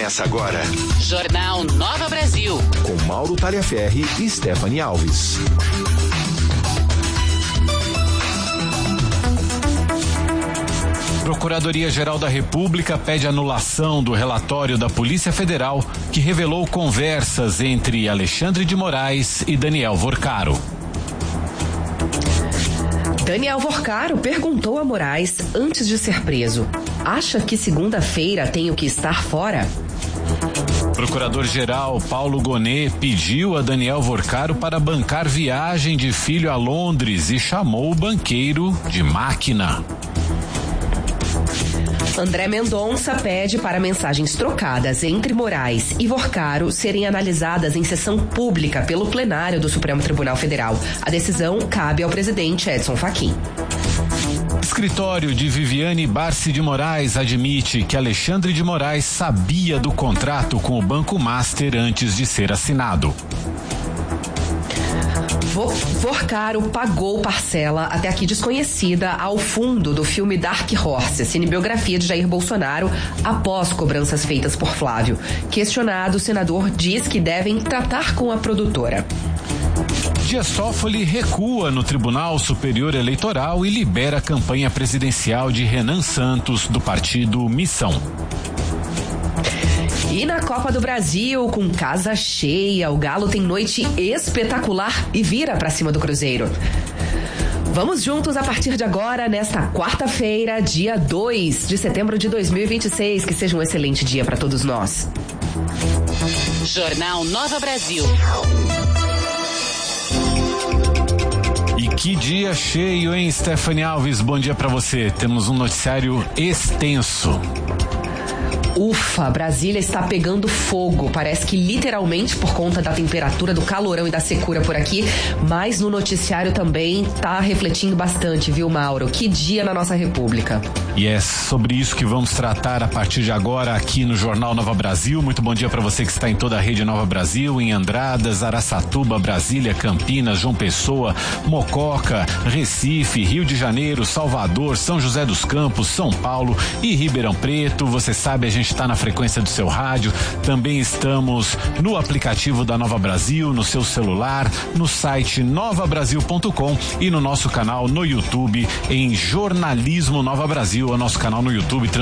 Começa agora. Jornal Nova Brasil. Com Mauro Talhaferri e Stephanie Alves. Procuradoria-Geral da República pede anulação do relatório da Polícia Federal que revelou conversas entre Alexandre de Moraes e Daniel Vorcaro. Daniel Vorcaro perguntou a Moraes antes de ser preso: acha que segunda-feira tenho que estar fora? Procurador-Geral Paulo Gonet pediu a Daniel Vorcaro para bancar viagem de filho a Londres e chamou o banqueiro de máquina. André Mendonça pede para mensagens trocadas entre Moraes e Vorcaro serem analisadas em sessão pública pelo plenário do Supremo Tribunal Federal. A decisão cabe ao presidente Edson Fachin. Escritório de Viviane Barsi de Moraes admite que Alexandre de Moraes sabia do contrato com o Banco Master antes de ser assinado. Vorcaro pagou parcela até aqui desconhecida ao fundo do filme Dark Horse, cinebiografia de Jair Bolsonaro, após cobranças feitas por Flávio. Questionado, o senador diz que devem tratar com a produtora. Dias Toffoli recua no Tribunal Superior Eleitoral e libera a campanha presidencial de Renan Santos, do partido Missão. E na Copa do Brasil, com casa cheia, o Galo tem noite espetacular e vira pra cima do Cruzeiro. Vamos juntos a partir de agora, nesta quarta-feira, dia 2 de setembro de 2026. Que seja um excelente dia para todos nós. Jornal Nova Brasil. E que dia cheio, hein, Stephanie Alves? Bom dia pra você. Temos um noticiário extenso. Ufa, Brasília está pegando fogo, parece que literalmente por conta da temperatura, do calorão e da secura por aqui, mas no noticiário também tá refletindo bastante, viu, Mauro? Que dia na nossa república. E é sobre isso que vamos tratar a partir de agora aqui no Jornal Nova Brasil. Muito bom dia para você que está em toda a rede Nova Brasil, em Andradas, Araçatuba, Brasília, Campinas, João Pessoa, Mococa, Recife, Rio de Janeiro, Salvador, São José dos Campos, São Paulo e Ribeirão Preto. Você sabe, a gente está na frequência do seu rádio, também estamos no aplicativo da Nova Brasil, no seu celular, no site novabrasil.com e no nosso canal no YouTube em Jornalismo Nova Brasil, o nosso canal no YouTube